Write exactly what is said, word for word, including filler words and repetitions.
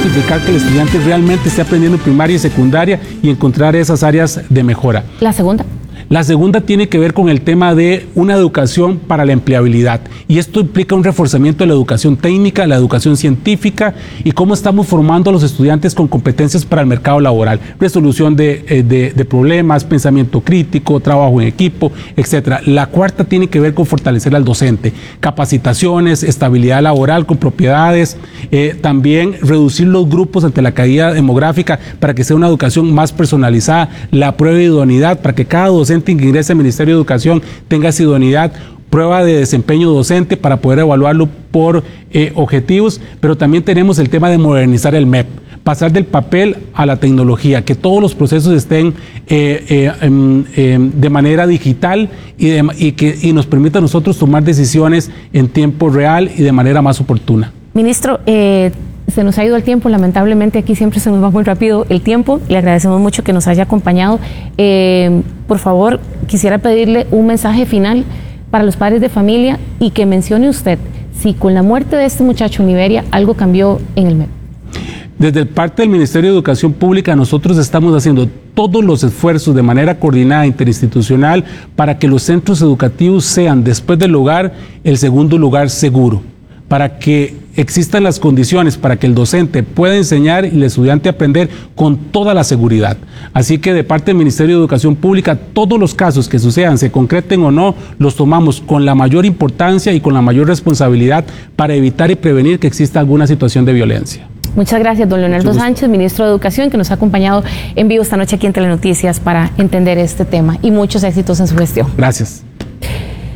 justificar que el estudiante realmente esté aprendiendo en primaria y secundaria y encontrar esas áreas de mejora. ¿La segunda? La segunda tiene que ver con el tema de una educación para la empleabilidad, y esto implica un reforzamiento de la educación técnica, la educación científica y cómo estamos formando a los estudiantes con competencias para el mercado laboral, resolución de, de, de problemas, pensamiento crítico, trabajo en equipo, etcétera. La cuarta tiene que ver con fortalecer al docente, capacitaciones, estabilidad laboral con propiedades, eh, también reducir los grupos ante la caída demográfica para que sea una educación más personalizada, la prueba de idoneidad para que cada docente que ingrese al Ministerio de Educación tenga esa idoneidad, prueba de desempeño docente para poder evaluarlo por eh, objetivos, pero también tenemos el tema de modernizar el M E P, pasar del papel a la tecnología, que todos los procesos estén eh, eh, eh, eh, de manera digital y, de, y que y nos permita a nosotros tomar decisiones en tiempo real y de manera más oportuna. Ministro, eh, se nos ha ido el tiempo, lamentablemente aquí siempre se nos va muy rápido el tiempo, le agradecemos mucho que nos haya acompañado. Eh, por favor, quisiera pedirle un mensaje final para los padres de familia y que mencione usted si con la muerte de este muchacho en Liberia algo cambió en el M E P. Desde parte del Ministerio de Educación Pública nosotros estamos haciendo todos los esfuerzos de manera coordinada interinstitucional para que los centros educativos sean, después del hogar, el segundo lugar seguro, para que existan las condiciones para que el docente pueda enseñar y el estudiante aprender con toda la seguridad. Así que de parte del Ministerio de Educación Pública, todos los casos que sucedan, se concreten o no, los tomamos con la mayor importancia y con la mayor responsabilidad para evitar y prevenir que exista alguna situación de violencia. Muchas gracias, don Leonardo Sánchez, ministro de Educación, que nos ha acompañado en vivo esta noche aquí en Telenoticias para entender este tema, y muchos éxitos en su gestión. Gracias.